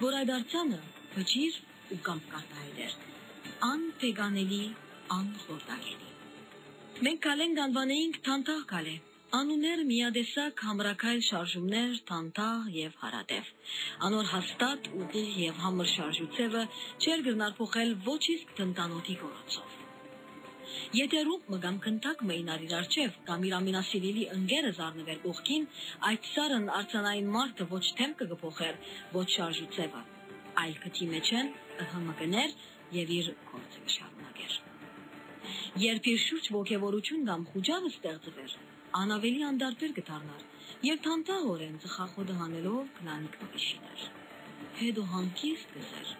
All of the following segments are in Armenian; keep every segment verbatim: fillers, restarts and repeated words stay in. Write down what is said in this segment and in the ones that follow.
որ այդ արձանը վճիր ու կամ կարտահայտ էր, ան թեգանելի, ան խորտակելի։ Մենք կալենք անվանեինք թանտաղ կալե, անուներ միադեսակ համրակայլ շարժումներ, թանտաղ և հարատև, անոր հաստատ ուղիղ և համր շարժուցևը չեր գրնար փոխել ոչ իսկ տնտանոթի կորոցով։ Եթե ռուպ մգամ կնտակ մային արիր արջև կամ իր ամինասիրելի ընգերը զարնվեր կողքին, այդ սարն արձանային մարդը ոչ թեմքը կփոխեր, ոչ շարժուցևը, այլ կթի մեջեն հմկներ և իր գործը կշարունակեր։ Երբ իր շուրջ ոգևորություն կամ խուջավը ստեղծվեր, անավելի անդարբեր կդառնար և թանտաղորեն ծխախոտը հանելով կնանիք նվիշիներ։ Հետո հանգիստ կզեր,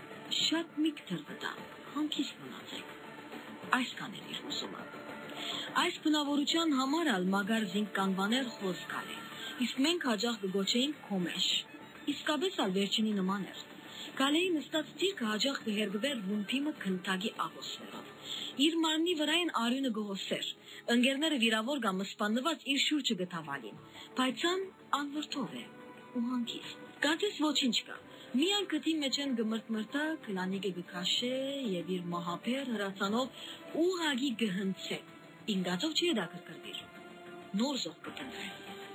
շատ միք թրվտա, հանգիստ մնացեք։ Այս կաներ իր հուսումը։ Այս բնավորության համար ալ մագար զինք կանվաներ խոզ կալե, իսկ մենք հաջող կգոչեինք քոմեշ, իսկապես ալ վերջինի նման էր։ Կալեի նստած ծիրկը հաջող կհերգվեր ռումփիմը քնթագի աղոսներով։ Իր մարմնի վրային արյունը գողոսեր, ընկերները վիրավոր կամ սպանված իր շուրջը գտավալին, պայծան անվրդով է ու հանգիստ։ Կարծես ոչինչ կա, միայն կտի մեջեն գմրտմրտա, կլանիկը գքաշե և իր մահապեր հրացանով ուղագի գհնցե, ինգացով չի դա կրկրվիր, նոր զող կտնվե։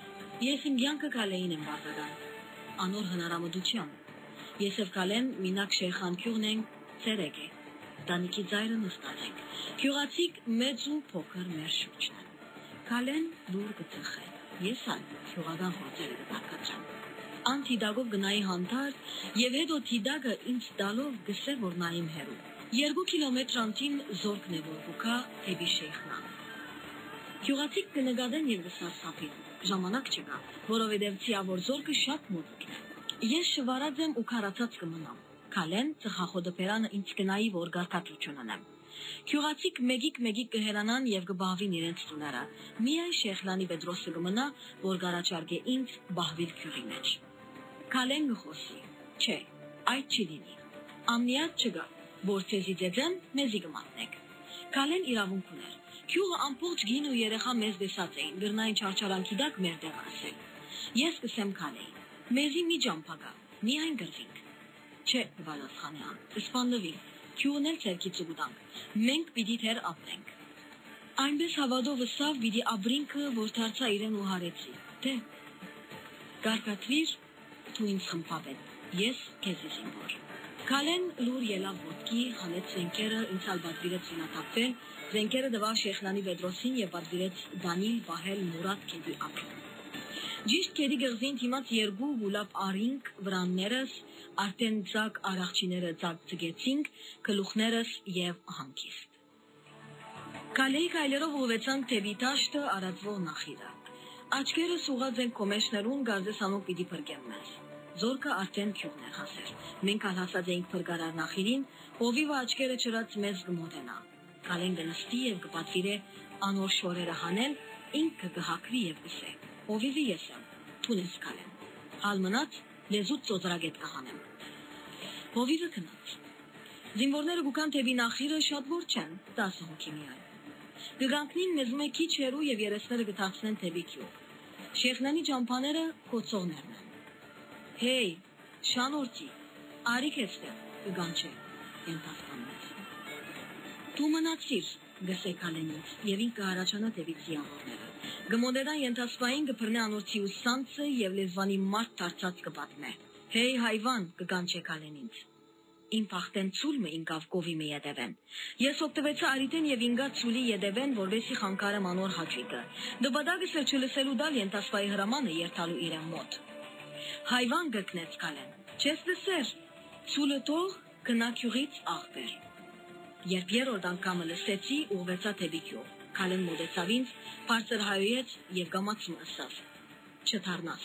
Ես իմ յանքը կալեին եմ բարձական, անոր հնարամդության, ես և կալեն մինակ շեյխան քյուղն ենք ծերեկ է, տանիքի ձայրը նստած ենք, քյուղացիկ մեծ ու փոքր մեր շուրջն են, կալեն լուր կծխե, ես ալ քյուղական խոցերը կպարկացրեմ։ Ան թիդագով գնայի հանդար և հետո թիդագը ինձ դալով գսե որ նայիմ հերու։ Երկու կիլոմետր անտին զորքն է որ կուքա թեպի շեյխնան։ Քյուղացիկ կնգադեն և գսարսափին, ժամանակ չկա, որովհետև ցիավոր զորքը շատ մոտիկն է։ Ես շվարած եմ ու քարացած կմնամ, կալեն ծխախոտը պերանը ինձ կնայի որ գարտադրություն անեմ։ Քյուղացիկ մեգիկ-մեգիկ կհերանան և կբահվին իրենց տուները, միայն Շեյխլանի Պետրոսը կմնա, որ գարաչարգե ինձ բահվիլ քյուղի մեջ։ Կալեն գխոսի, չէ, այդ չի լինի, ամնիած չգա, որ ցեզի ձեձեն մեզի կմատնեք։ Կալեն իրավունք ուներ, քյուղը ամբողջ գին ու երեխա մեզ դեսած էին, գրնային չարչարանքի դակ մեր տեղը ասել։ Ես կսեմ Կալեին, մեզի մի ջամփագա, միայն գրվինք։ Չէ, պատասխանի ան, սպանվի, քյուղն էլ ցերքից ուտանք, մենք պիտի թեր ապրենք։ Այնպես հավատով ըսավ պիտի ապրինքը, որ դարձա իրեն ու հարեցի, թե գարկատվիր, դու ինձ խմբապետ, ես քեզի զինվոր։ Կալեն լուր ելավ ոտքի, հանեց զենքերը, ինձ ալ պատվիրեց զինաթափվել, զենքերը տվավ Շեյխլանի Պետրոսին և պատվիրեց Դանիլ վահել Մուրադ քեդի ափին։ Ճիշտ քեդի գղզին թիմաց երկու գուլապ արինք, վրաններս, արդեն ձակ արախչիները ձակ ձգեցինք, գլուխներս և հանգիստ։ Կալեի կայլերով ուղվեցանք թեպի դաշտը արածվող նախիրը։ Աչքերս ուղղած ենք կոմեշներուն գազեսանով պիտի փրկեն մեզ։ Զորքը արդեն քյուղն էր հասեր։ Մենք ալ հասած էինք փրկարար նախիրին, հովիվը աչքերը չրած մեզ կմոտենա։ Կալեն կնստի և կպատվիրե անոր շորերը հանել, ինքը կհակվի և կսե։ Հովիվը ես եմ, թուն ես Կալեն։ Հալ մնաց լեզուց ծոծրագետ կհանեմ։ Հովիվը գնաց։ Զինվորները գուքան թեպի նախիրը շատ որ չեն, տասը հոգի միայն։ Կգանքնին մեզ մեկ քիչ հեռու և երեսները կթաքցնեն թեպի քյուղ։ Շեյխլանի ջամփաները կոծողներն են։ Հեյ, շանորձի, արիք էստեղ, կգանչե, ենթասպանվեց։ Դու մնացիր, գսե Կալենից, և ինք կհարաչանա թեպի զինվորները։ Գմոդեդան ենթասպային կփռնե անորցի ուսանցը և լեզվանի մարդ դարձած կպատմե։ Հեյ հայվան, կգանչե Կալենից։ Իմ փախտեն ցուլմը ինկավ կովի մի ետևեն։ Ես օգտվեցա արիտեն և ինգա ցուլի ետևեն, որվեսի խանգարեմ անոր հաճույքը։ Դպատակս էլ չլսելու դալ ենթասպայի հրամանը երթալու իրեն մոտ։ Հայվան գրկնեց Կալեն։ Չես լսեր, ցուլը թող գնա քյուղից աղբեր։ Երբ երրորդ անգամը լսեցի, ուղղվեցա թեպի քյուղ։ Կալեն մոտեցավ ինձ, բարձր հայոյեց և գամացում ըսավ. չթարնաս։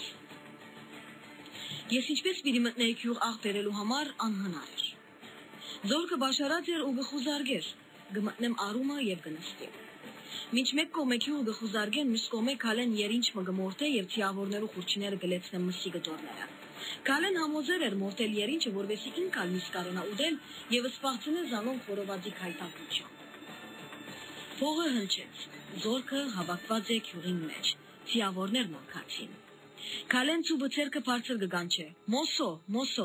Ես ինչպես պիտի մտնեի քյուղ աղբերելու համար անհնար էր։ Զորքը բաշարած էր ու գխուզարգեր, գմտնեմ արումը և գնստի։ Մինչ մեկ կողմե քյուղը գխուզարգեն, մյուս կողմե Կալեն երինչ մը գմորթե և թիավորներու խուրչիները գլեցնեմ մսի գդորները։ Կալեն համոզեր էր մորտել երինչը, որվեսի ինք ալ միս կարենա ուդել և սպաղցնե զանոն խորովածի քայտակության։ Փողը հնչեց, զորքը հավաքված է քյուղին մեջ, թիավորներն ոնքացին։ Կալեն ցուբը ցերկը բարձր կգանչե, մոսո, մոսո,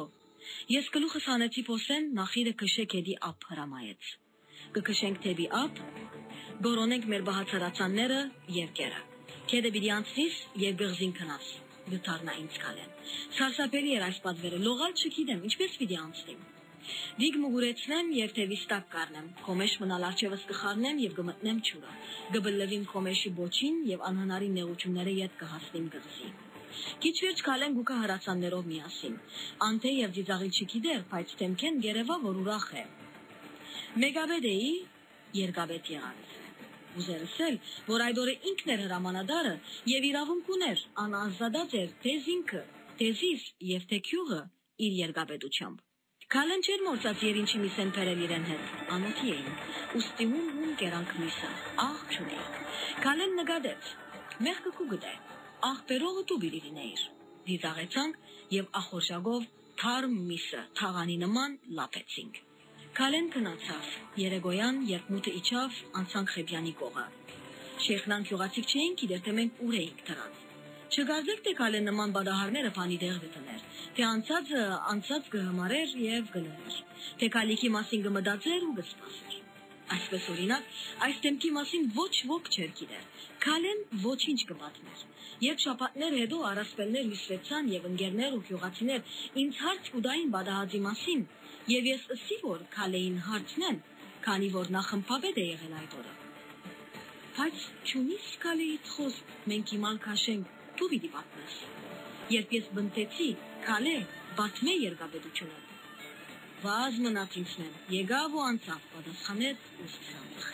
Ես գլուխս հանեցի փոսեն, նախիրը կշեք էդի ափ հրամայեց։ Կքշենք թեպի ափ, գորոնենք մեր բահացարացանները եւ կերը։ Քեդը պիտի անցնիս եւ գղզին քնաս։ Գտարնա ինձ կալեն։ Սարսափելի էր այս պատվերը, լողալ չգիտեմ, ինչպես պիտի անցնեմ։ Դիգ մուգուրեցնեմ եւ թևիս տակ կառնեմ, քոմեշ մնալ արջևս կխառնեմ եւ գմտնեմ ճուրը։ Գբլլվիմ քոմեշի բոչին եւ անհնարի նեղությունները յետ կհասնիմ գղզի։ Քիչ վերջ կալեն գուկա հրացաններով միասին։ Անթե եւ ծիծաղիլ չգիտեր, բայց թեմքեն գերեվա որ ուրախ է։ Մեգաբեդեի երկաբեդ եղած։ Ուզերս էլ, որ այդ օրը ինքն էր հրամանադարը եւ իրավունք ուներ անազատած էր թեզ ինքը, թեզիս եւ թե քյուղը իր երկաբեդությամբ։ Քալեն չէր մորցած երինչի միսեն փերել իրեն հետ, անոթի էին, ուստի ում ում կերանք միսը, աղ չունեիք։ Քալեն նգադեց, մեղքը կու գտե, աղ պերողը դու բիլի լինեիր։ Դիզաղեցանք եւ ախորժագով թարմ միսը թաղանի նման լապեցինք։ Քալեն կնացավ, երեգոյան, երբ մութը իջավ, անցանք Խեբյանի կողը։ Շեխնան քյուղացիք չէին, գիտեր թե մենք ուր էինք դրած։ Չգարձեք թե Քալեն նման բադահարները բանի դեղ գտներ, թե անցածը անցած կհմարեր եւ գներեր, թե Քալիքի մասին կմտածեր ու կսպասեր։ Այսպես օրինակ, այս դեմքի մասին ոչ ոք չէր գիտեր։ Քալեն ոչինչ կպատմեր։ Երբ շաբաթներ հետո առասպելներ հյուսվեցան եւ ընկերներ ու քյուղացիներ ինձ հարց կուտային բադահածի մասին, եւ ես ըսի որ Քալեին հարցնեն, քանի որ նա խմբապետ է եղել այդ օրը։ Բայց չունիս Քալեից խոսք, մենք հիմա քաշենք, դու պիտի պատմես։ Երբ ես բնտեցի, Քալե բացմե երկաբեդությունը։ Վազ մնաց ինձնեն, եկավ ու անցավ, պատասխանեց ու սկսավ։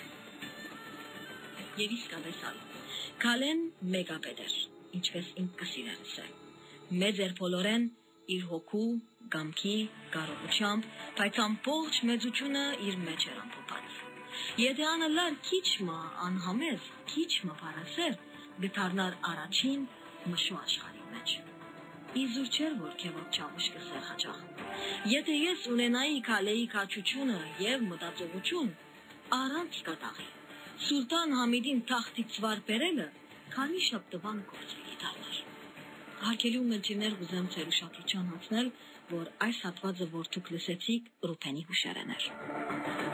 Եվ իսկապես Քալեն մեգապետ էր, ինչպես ինք կսիրերս է։ Մեծ էր բոլորեն իր հոգու, գամքի, կարողությամբ, բայց ամբողջ մեծությունը իր մեջ էր ամփոփած։ Եթե անըլար քիչմա անհամեզ, քիչմա բարասեր, գտարնար առաջին մշու աշխարհի մեջ։ Իզուր չէր որ քեվոք չամուշ կսեր հաճախ։ Եթե ես ունենայի Քալեի քաչությունը եւ մտածողություն, առանց կատաղի, Սուլտան Համիդին թախտից վար բերելը, քանի շաբթվան գործի դառնար։ Հարկելի ունեցիներ ուզեմ ձեր ուշադրության հանձնել, որ այս հատվածը որ դուք լսեցիք Ռուփենի հուշերեն էր։